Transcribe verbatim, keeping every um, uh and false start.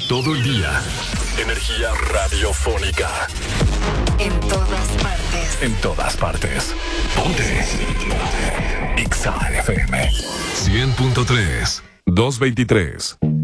todo el día. Energía radiofónica. En todas partes. En todas partes. Ponte. Ponte. Exa F M. cien punto tres. doscientos veintitrés.